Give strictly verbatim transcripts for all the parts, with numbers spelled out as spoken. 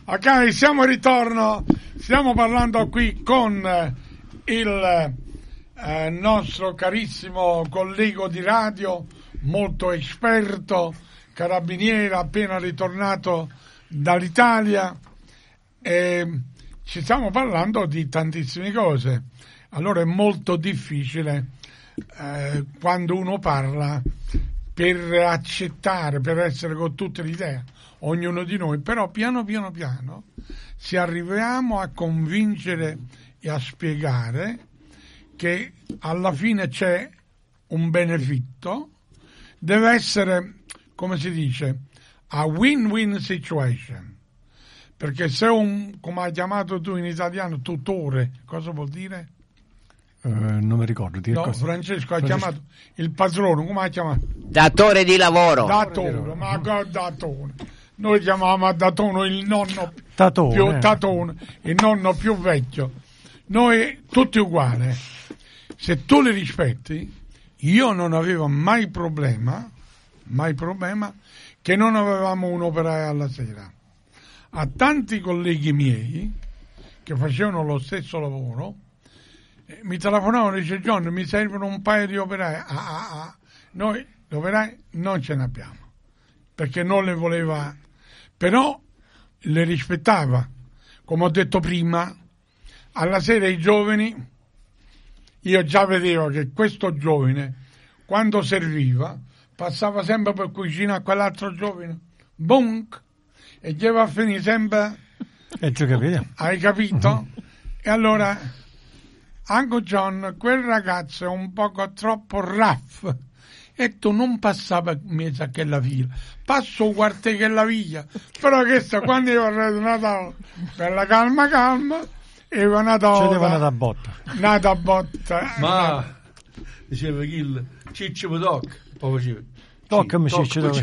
Ok, siamo in ritorno, stiamo parlando qui con il eh, nostro carissimo collega di radio, molto esperto, carabiniere appena ritornato dall'Italia, e ci stiamo parlando di tantissime cose. Allora è molto difficile eh, quando uno parla per accettare, per essere con tutte le idee, ognuno di noi, però piano piano piano se arriviamo a convincere e a spiegare che alla fine c'è un benefitto, deve essere, come si dice, a win-win situation, perché se un, come hai chiamato tu in italiano, tutore, cosa vuol dire? Uh, non mi ricordo. No, cosa. Francesco ha Francesco. chiamato il padrone, come ha chiamato? Datore di lavoro. Datore, ma che datore? Noi chiamavamo a datone il nonno tatone. più tatone, il nonno più vecchio. Noi tutti uguali. Se tu li rispetti, io non avevo mai problema, mai problema che non avevamo un operaio alla sera. A tanti colleghi miei che facevano lo stesso lavoro eh, mi telefonavano e dice: John, mi servono un paio di operai. Ah, ah, ah. Noi gli operai non ce ne abbiamo, perché non le voleva, però le rispettava. Come ho detto prima, alla sera i giovani, io già vedevo che questo giovane, quando serviva, passava sempre per cucina a quell'altro giovane, bonk, e gli va a finire sempre. E giù capito? Hai capito? E allora, anche John, quel ragazzo è un poco troppo rough, e tu non passava in mezzo a quella fila, passo guarda che la via, però questa quando io vorrei una per la calma calma, e va nata ce ne va nata a botta, nata a botta, ma diceva Gil ciccio doc, poi faceva toccami ciccio doc.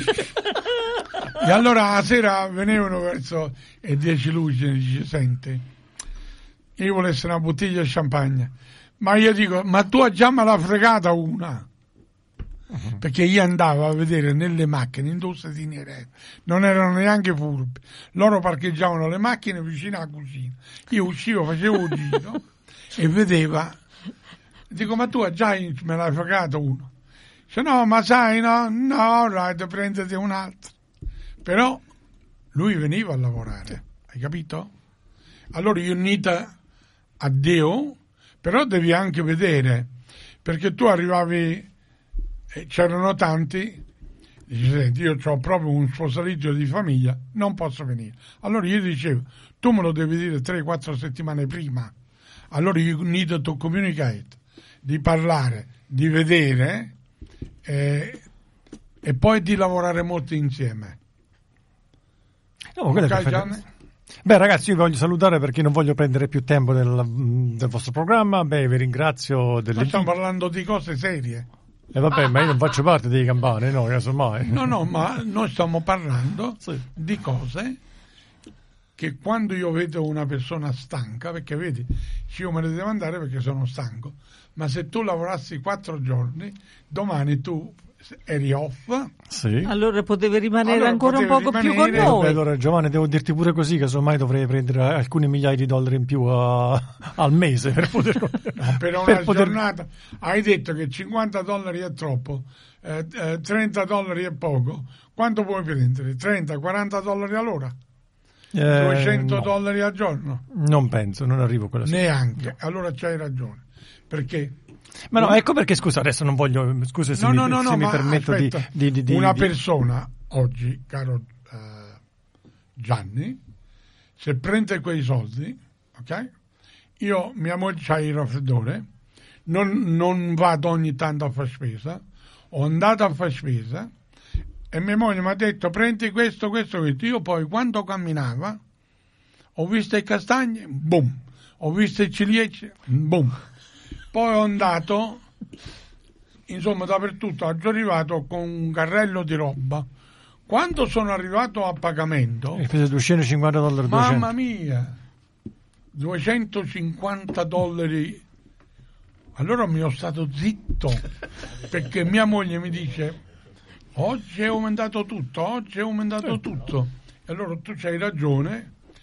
E allora la sera venivano verso le dieci luci e dice: senti, io volessi una bottiglia di champagne, ma io dico: ma tu hai già me l'ha fregata una, uh-huh. Perché io andavo a vedere nelle macchine industrie, non erano neanche furbi, loro parcheggiavano le macchine vicino alla cucina, io uscivo, facevo un giro e vedeva, dico: ma tu hai già me l'hai fregata uno? Dice: no, ma sai, no, no, right, prendete un altro. Però lui veniva a lavorare, hai capito? Allora io unita a Dio, però devi anche vedere, perché tu arrivavi, eh, c'erano tanti, dici: senti, io ho proprio un sposalizio di famiglia, non posso venire. Allora io dicevo: tu me lo devi dire tre quattro settimane prima. Allora you need to communicate, di parlare, di vedere, eh, e poi di lavorare molto insieme. No, okay, beh, ragazzi, io vi voglio salutare perché non voglio prendere più tempo del, del vostro programma. Beh, vi ringrazio delle... Ma stiamo parlando di cose serie. E eh, vabbè, ma io non faccio parte dei campane, no, casomai. No, no, ma noi stiamo parlando sì. di cose che quando io vedo una persona stanca, perché vedi, io me ne devo andare perché sono stanco, ma se tu lavorassi quattro giorni, domani tu eri off, sì. Allora potevi rimanere allora ancora un poco rimanere... più con noi. Vabbè, allora Giovanni, devo dirti pure così, casomai dovrei prendere alcune migliaia di dollari in più a, al mese per poter no, per una per giornata poter... hai detto che cinquanta dollari è troppo, eh, eh, trenta dollari è poco, quanto puoi prendere? trenta quaranta dollari all'ora? Eh, duecento no. dollari al giorno? Non penso, non arrivo a quella sera. Neanche, no. Allora c'hai ragione, perché ma no, ecco perché, scusa, adesso non voglio, scusa se no, mi, no, no, se no, mi permetto aspetta, di, di, di... Una di... persona, oggi, caro uh, Gianni, se prende quei soldi, ok? Io, mia moglie c'ha il raffreddore, non, non vado ogni tanto a fare spesa, ho andato a fare spesa, e mia moglie mi ha detto: prendi questo, questo, questo. Io poi, quando camminava, ho visto i castagni, boom, ho visto i ciliegie, boom. Poi ho andato, insomma, dappertutto, sono arrivato con un carrello di roba. Quando sono arrivato a pagamento... E fece duecentocinquanta dollari. Mamma mia! duecentocinquanta dollari. Allora mi ho stato zitto, perché mia moglie mi dice: oggi è aumentato tutto, oggi è aumentato tutto. E allora tu c'hai ragione,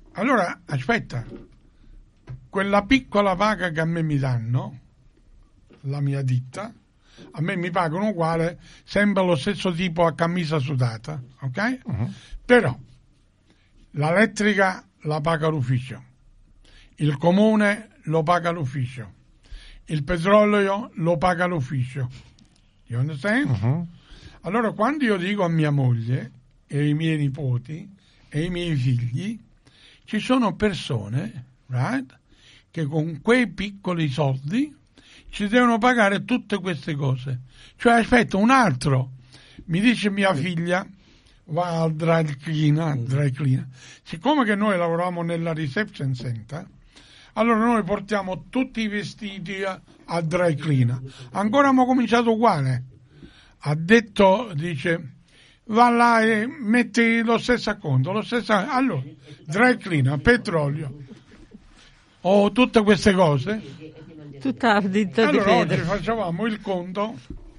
allora aspetta, quella piccola paga che a me mi danno, la mia ditta, a me mi pagano uguale, sempre lo stesso tipo a camisa sudata, ok? Uh-huh. Però l'elettrica la paga l'ufficio, il comune lo paga l'ufficio, il petrolio lo paga l'ufficio. You understand? Uh-huh. Allora quando io dico a mia moglie e ai miei nipoti e ai miei figli, ci sono persone, right, che con quei piccoli soldi ci devono pagare tutte queste cose. Cioè, aspetta, un altro, mi dice mia figlia, va al dry cleaner, dry cleaner. Siccome che noi lavoriamo nella reception center, allora noi portiamo tutti i vestiti a, a dry cleaner. Ancora abbiamo cominciato uguale. Ha detto, dice, va là e metti lo stesso acconto, lo stesso, allora, dry cleaner, petrolio, o oh, tutte queste cose. Tutta ditta allora di oggi facevamo il conto,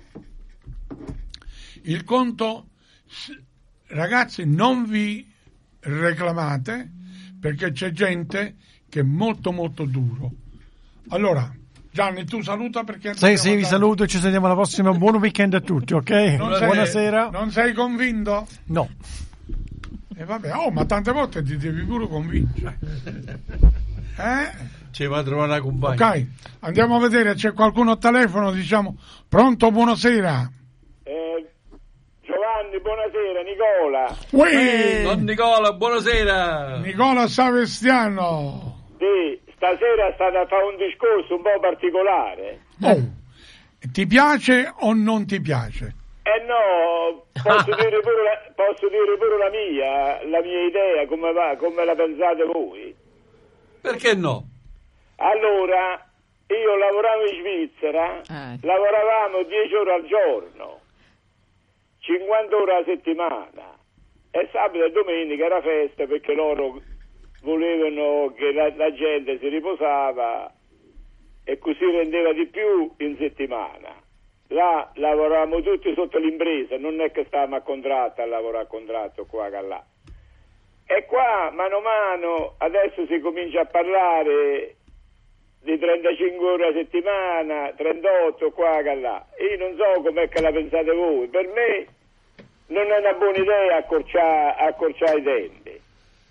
il conto, ragazzi, non vi reclamate perché c'è gente che è molto molto duro. Allora Gianni, tu saluta perché sì sì vi saluto e ci sentiamo alla prossima. Buon weekend a tutti, ok? Non sei, buonasera. Non sei convinto? No. E vabbè, oh, ma tante volte ti devi pure convincere. Eh? Ci va a trovare la compagna. Ok, andiamo a vedere, c'è qualcuno al telefono, diciamo, pronto, buonasera. Eh, Giovanni, buonasera, Nicola. Uè! Don Nicola, buonasera. Nicola Savestiano. Sì, stasera è stato a fare un discorso un po' particolare. Oh, ti piace o non ti piace? Eh no, posso dire pure la, posso dire pure la mia, la mia idea, come va, come la pensate voi? Perché no? Allora, io lavoravo in Svizzera, eh. lavoravamo dieci ore al giorno, cinquanta ore alla settimana, e sabato e domenica era festa perché loro volevano che la, la gente si riposava e così rendeva di più in settimana. Là lavoravamo tutti sotto l'impresa, non è che stavamo a contratto, a lavorare a contratto qua che là. E qua mano a mano adesso si comincia a parlare di trentacinque ore a settimana, trentotto qua che là. Io non so com'è che la pensate voi, per me non è una buona idea accorciare, accorciare i tempi.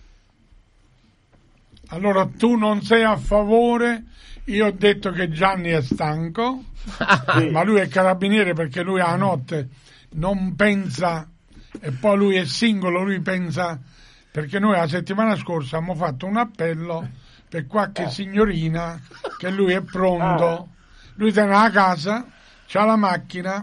Allora tu non sei a favore, io ho detto che Gianni è stanco, sì. Ma lui è carabiniere perché lui a notte non pensa, e poi lui è singolo, lui pensa, perché noi la settimana scorsa abbiamo fatto un appello per qualche signorina che lui è pronto, lui tiene la casa, c'ha la macchina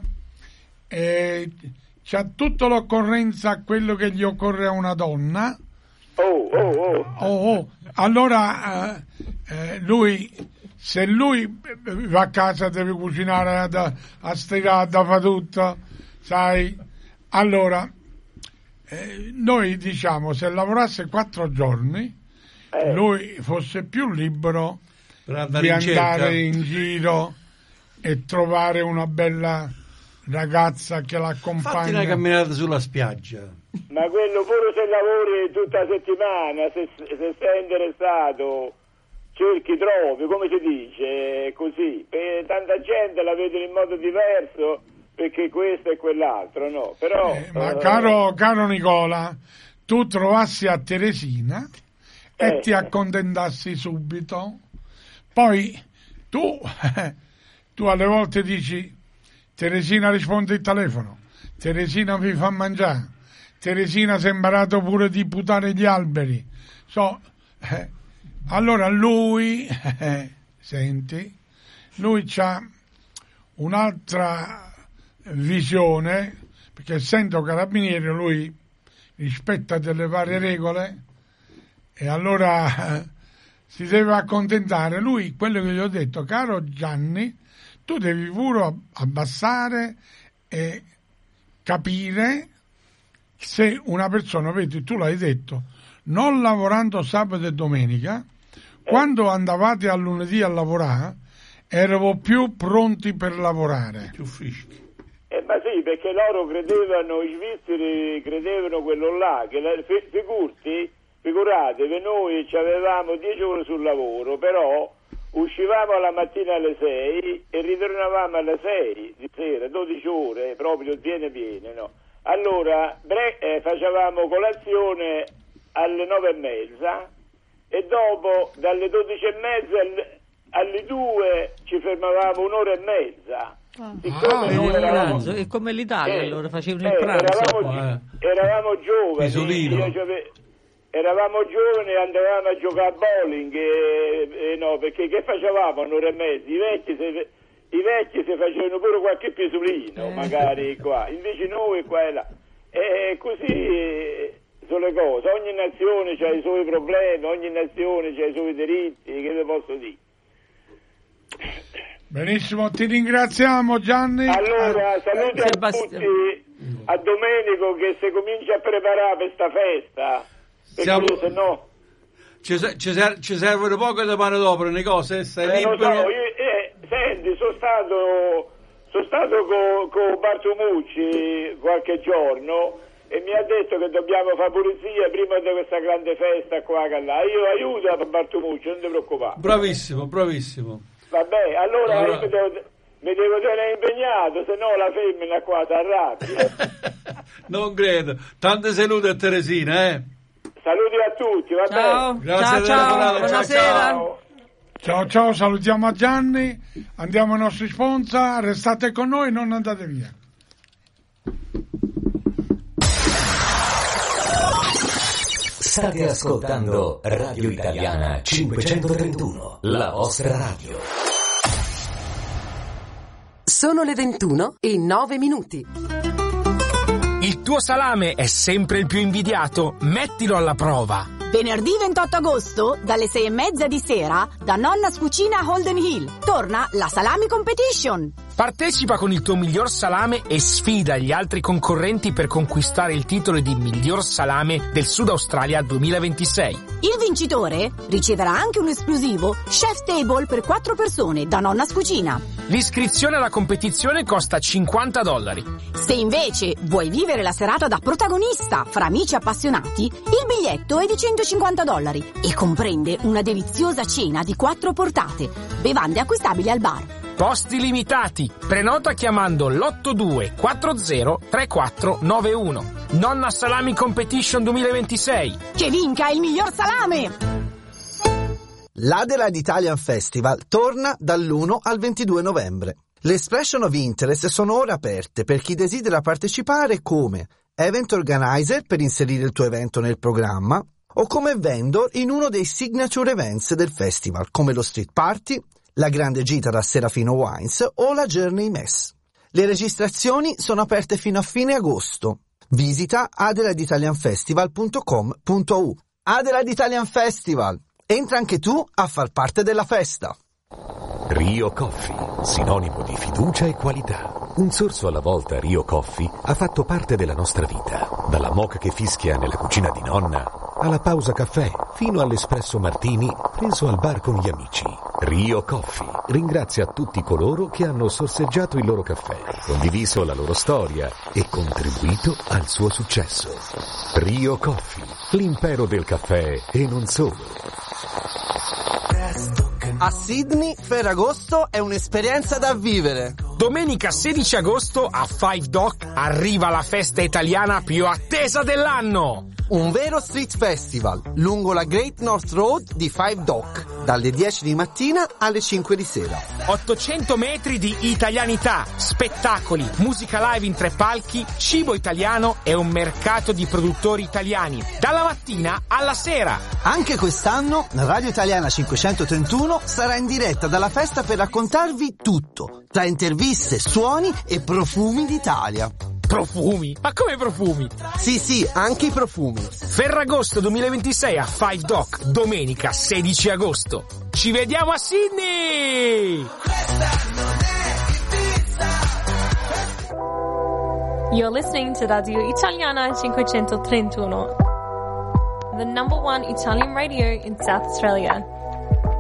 e c'ha tutta l'occorrenza a quello che gli occorre a una donna. Oh, oh, oh. Oh, oh. Allora eh, eh, lui, se lui va a casa deve cucinare, da, a stirare, da fa tutto, sai, allora eh, noi diciamo se lavorasse quattro giorni eh. lui fosse più libero andare di in andare in giro e trovare una bella ragazza che l'accompagna. Fatti una camminata sulla spiaggia. Ma quello pure se lavori tutta la settimana, se, se sei interessato, cerchi, trovi, come si dice, così. E tanta gente la vede in modo diverso perché questo e quell'altro, no? Però, eh, ma uh, caro, caro Nicola, tu trovassi a Teresina e eh. ti accontentassi subito, poi tu, tu alle volte dici Teresina risponde il telefono, Teresina vi fa mangiare, Teresina si è imparato pure di putare gli alberi, so, eh, allora lui, eh, senti, lui c'ha un'altra visione, perché essendo carabiniere lui rispetta delle varie regole e allora eh, si deve accontentare. Lui, quello che gli ho detto, caro Gianni, tu devi pure abbassare e capire se una persona, vedi, tu l'hai detto, non lavorando sabato e domenica, eh. quando andavate a lunedì a lavorare, erano più pronti per lavorare. Più freschi. Eh, ma sì, perché loro credevano, i svizzeri credevano quello là, che la, figurti, figuratevi, noi avevamo dieci ore sul lavoro, però uscivamo la mattina alle sei e ritornavamo alle sei di sera, dodici ore, proprio piene piene, no? Allora bre- eh, facevamo colazione alle nove e mezza e dopo dalle dodici e mezza alle, alle due ci fermavamo un'ora e mezza. Ah, ah, noi eravamo, è come l'Italia, eh, allora facevano il eh, pranzo. Eravamo, eh. eravamo giovani, io, eravamo giovani e andavamo a giocare a bowling e, e no, perché che facevamo un'ora e mezza? I vecchi si, i vecchi si facevano pure qualche piesulino, eh. magari qua, invece noi qua e là. E così sono le cose, ogni nazione ha i suoi problemi, ogni nazione ha i suoi diritti, che vi posso dire? Benissimo, ti ringraziamo Gianni. Allora, saluti a tutti, a Domenico che si comincia a preparare per sta festa, perché Siamo... se no... Ci, ci, ci servono poco da mano d'opera, le cose, stai eh, libero? Lo so, io, eh, senti, sono stato, sono stato con co Bartumucci qualche giorno e mi ha detto che dobbiamo fare pulizia prima di questa grande festa qua che là. Io aiuto a Bartumucci, non ti preoccupare. Bravissimo, bravissimo. Vabbè, allora, allora... Mi, devo, mi devo tenere impegnato, se no la femmina qua si arrabbia. Non credo. Tante salute a Teresina, eh. Saluti a tutti, va ciao. bene? Grazie, ciao, ciao. ciao. Buonasera. Ciao. ciao ciao, salutiamo a Gianni, andiamo ai nostri sponsor, restate con noi, non andate via. State ascoltando Radio Italiana cinquecentotrentuno, la vostra radio. Sono le ventuno e nove minuti. Il tuo salame è sempre il più invidiato? Mettilo alla prova. Venerdì ventotto agosto, dalle sei e mezza di sera, da Nonna's Cucina Holden Hill, torna la Salami Competition. Partecipa con il tuo miglior salame e sfida gli altri concorrenti per conquistare il titolo di miglior salame del Sud Australia duemilaventisei. Il vincitore riceverà anche un esclusivo Chef Table per quattro persone da Nonna's Cucina. L'iscrizione alla competizione costa cinquanta dollari. Se invece vuoi vivere la serata da protagonista fra amici appassionati, il biglietto è di centocinquanta dollari e comprende una deliziosa cena di quattro portate, bevande acquistabili al bar. Posti limitati. Prenota chiamando l'otto due quattro zero tre quattro nove uno. Nonna Salami Competition duemilaventisei. Che vinca il miglior salame! L'Adelaide Italian Festival torna dall'uno al ventidue novembre. Le expression of interest sono ora aperte per chi desidera partecipare come event organizer per inserire il tuo evento nel programma o come vendor in uno dei signature events del festival come lo street party, la grande gita da Serafino Wines o la Journey Mess. Le registrazioni sono aperte fino a fine agosto. Visita adelaide italian festival punto com punto u. Adelaide Italian Festival. Entra anche tu a far parte della festa. Rio Coffee, sinonimo di fiducia e qualità. Un sorso alla volta Rio Coffee ha fatto parte della nostra vita. Dalla moka che fischia nella cucina di nonna, alla pausa caffè, fino all'espresso martini preso al bar con gli amici. Rio Coffee ringrazia tutti coloro che hanno sorseggiato il loro caffè, condiviso la loro storia e contribuito al suo successo. Rio Coffee, l'impero del caffè e non solo. A Sydney, Ferragosto è un'esperienza da vivere. Domenica sedici agosto a Five Dock arriva la festa italiana più attesa dell'anno. Un vero street festival lungo la Great North Road di Five Dock, dalle dieci di mattina alle cinque di sera. ottocento metri di italianità, spettacoli, musica live in tre palchi, cibo italiano e un mercato di produttori italiani, dalla mattina alla sera. Anche quest'anno Radio Italiana cinquecentotrentuno sarà in diretta dalla festa per raccontarvi tutto, tra interviste, suoni e profumi d'Italia. Profumi? Ma come profumi? Sì, sì, anche i profumi. Ferragosto duemilaventisei a Five Dock, domenica sedici agosto. Ci vediamo a Sydney! You're listening to Radio Italiana cinquecentotrentuno, the number one Italian radio in South Australia.